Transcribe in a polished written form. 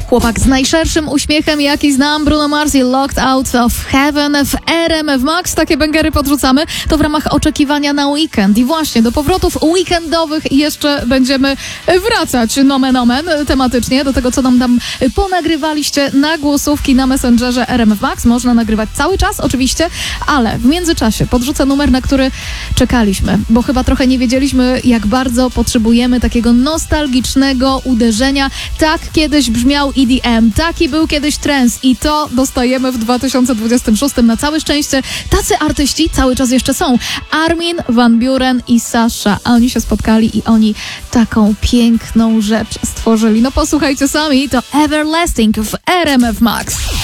Chłopak z najszerszym uśmiechem, jaki znam, Bruno Mars i Locked Out of Heaven w RMF Max. Takie bęgery podrzucamy. To w ramach oczekiwania na weekend. I właśnie do powrotów weekendowych jeszcze będziemy wracać nomen omen tematycznie do tego, co nam tam ponagrywaliście na głosówki na Messengerze RMF Max. Można nagrywać cały czas oczywiście, ale w międzyczasie podrzucę numer, na który czekaliśmy, bo chyba trochę nie wiedzieliśmy, jak bardzo potrzebujemy takiego nostalgicznego uderzenia. Tak kiedyś brzmiał EDM, taki był kiedyś trance i to dostajemy w 2026. Na całe szczęście tacy artyści cały czas jeszcze są. Armin van Buuren i Sasha. A oni się spotkali i oni taką piękną rzecz stworzyli. No posłuchajcie sami, to Everlasting w RMF Max.